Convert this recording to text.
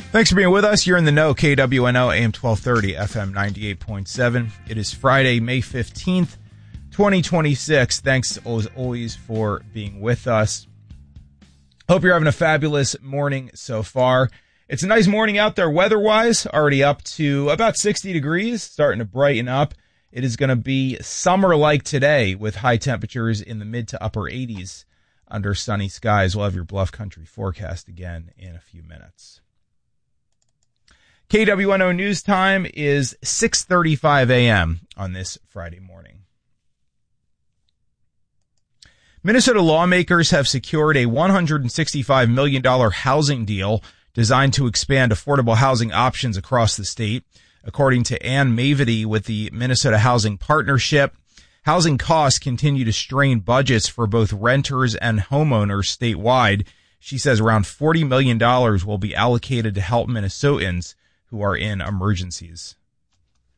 Thanks for being with us. You're in the know. KWNO, AM 1230, FM 98.7. It is Friday, May 15th, 2026. Thanks, as always, for being with us. Hope you're having a fabulous morning so far. It's a nice morning out there weather-wise, already up to about 60 degrees, starting to brighten up. It is going to be summer-like today with high temperatures in the mid to upper 80s under sunny skies. We'll have your Bluff Country forecast again in a few minutes. KWNO News Time is 6:35 a.m. on this Friday morning. Minnesota lawmakers have secured a $165 million housing deal designed to expand affordable housing options across the state. According to Ann Mavety with the Minnesota Housing Partnership, housing costs continue to strain budgets for both renters and homeowners statewide. She says around $40 million will be allocated to help Minnesotans who are in emergencies.